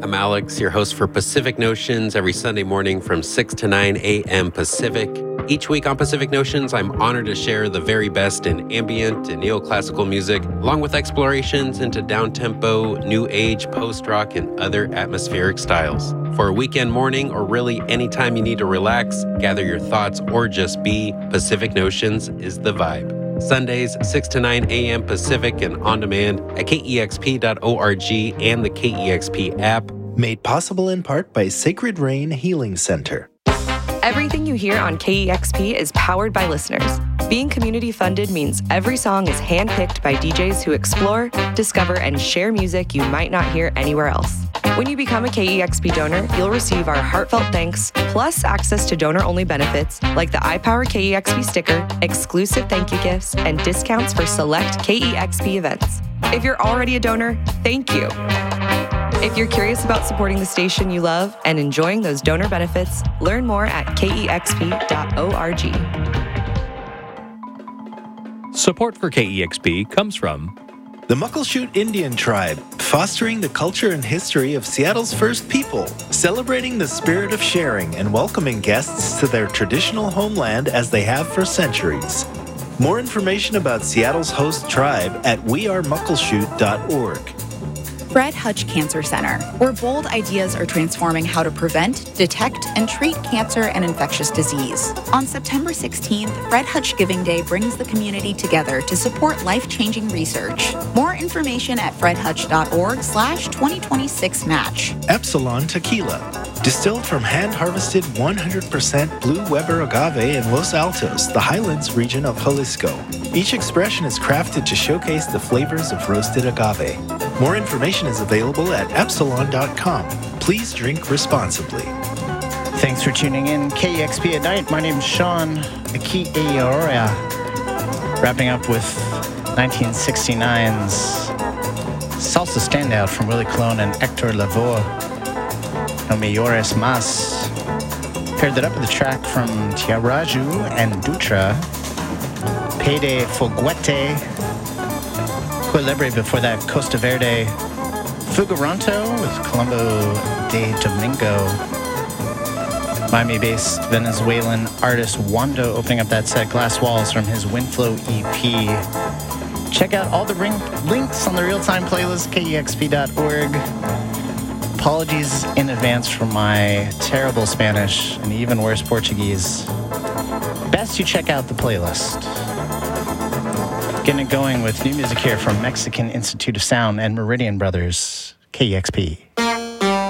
I'm Alex, your host for Pacific Notions, every Sunday morning from 6 to 9 a.m. Pacific. Each week on Pacific Notions, I'm honored to share the very best in ambient and neoclassical music, along with explorations into down-tempo, new age, post-rock, and other atmospheric styles. For a weekend morning, or really anytime you need to relax, gather your thoughts, or just be, Pacific Notions is the vibe. Sundays, 6 to 9 a.m. Pacific and on demand at kexp.org and the KEXP app. Made possible in part by Sacred Rain Healing Center. Everything you hear on KEXP is powered by listeners. Being community funded means every song is handpicked by DJs who explore, discover, and share music you might not hear anywhere else. When you become a KEXP donor, you'll receive our heartfelt thanks, plus access to donor-only benefits like the iPower KEXP sticker, exclusive thank you gifts, and discounts for select KEXP events. If you're already a donor, thank you. If you're curious about supporting the station you love and enjoying those donor benefits, learn more at kexp.org. Support for KEXP comes from the Muckleshoot Indian Tribe, fostering the culture and history of Seattle's first people, celebrating the spirit of sharing and welcoming guests to their traditional homeland as they have for centuries. More information about Seattle's host tribe at wearemuckleshoot.org. Fred Hutch Cancer Center, where bold ideas are transforming how to prevent, detect, and treat cancer and infectious disease. On September 16th, Fred Hutch Giving Day brings the community together to support life-changing research. More information at fredhutch.org/2026 match. Epsilon Tequila, distilled from hand-harvested 100% Blue Weber agave in Los Altos, the Highlands region of Jalisco. Each expression is crafted to showcase the flavors of roasted agave. More information is available at epsilon.com. Please drink responsibly. Thanks for tuning in. KEXP at Night. My name is Sean Akiaora. Wrapping up with 1969's salsa standout from Willie Colon and Hector Lavoe, No Me Llores Más. Paired that up with a track from Tiaraju and Dutra, Pede Foguete, Cuelebre before that, Costa Verde, Fugaronto with Colombo de Domingo, Miami-based Venezuelan artist Wando opening up that set, Glass Walls from his Windflow EP. Check out all the links on the real-time playlist, kexp.org. Apologies in advance for my terrible Spanish and even worse Portuguese. Best you check out the playlist. Getting it going with new music here from Mexican Institute of Sound and Meridian Brothers, KEXP.